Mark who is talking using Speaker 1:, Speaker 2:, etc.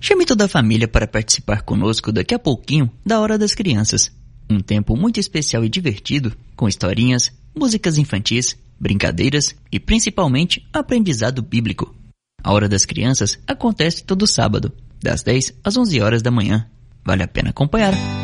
Speaker 1: Chame toda a família para participar conosco daqui a pouquinho da Hora das Crianças. Um tempo muito especial e divertido, com historinhas, músicas infantis, brincadeiras e principalmente aprendizado bíblico. A Hora das Crianças acontece todo sábado, das 10 às 11 horas da manhã. Vale a pena acompanhar.